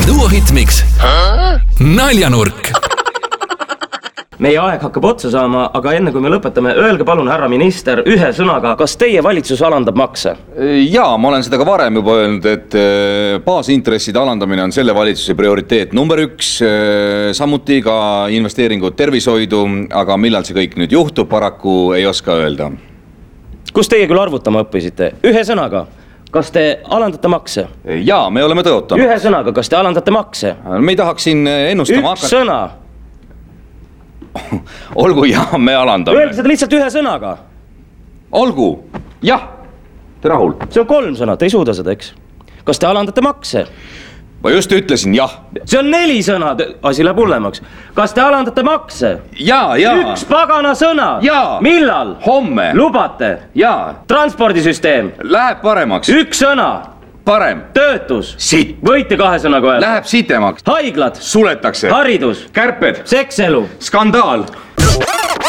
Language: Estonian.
Duo Hitmix Naljanurk. Meie aeg hakkab otsa saama, aga enne kui me lõpetame, öelge palun, härra minister, ühe sõnaga, kas teie valitsus alandab makse? Jaa, ma olen seda ka varem juba öelnud, et baasintresside alandamine on selle valitsuse prioriteet number 1, samuti ka investeeringud tervishoidu, aga millal see kõik nüüd juhtub, paraku ei oska öelda. Kus teie küll arvutama õppisite? Ühe sõnaga, kas te alandate makse? Jaa, me oleme tõotanud. Ühe sõnaga, kas te alandate makse? Me ei tahaks siin ennustama hakata. Üks sõna. Olgu, jah, me alandame. Öelge seda lihtsalt ühe sõnaga. Olgu, jah, te rahul. See on 3 sõna, te ei suuda seda, eks? Kas te alandate makse? Ma just ütlesin jah. See on 4 sõna, asi läheb hullemaks. Kas te alandate makse? Jaa. Üks pagana sõna. Jaa. Millal? Homme. Lubate? Jaa. Transpordisüsteem. Läheb paremaks. Üks sõna. Parem. Töötus. Sitt. Võite 2 sõnaga öelda. Läheb sitemaks. Haiglad. Suletakse. Haridus. Kärped. Sekselu. Skandaal.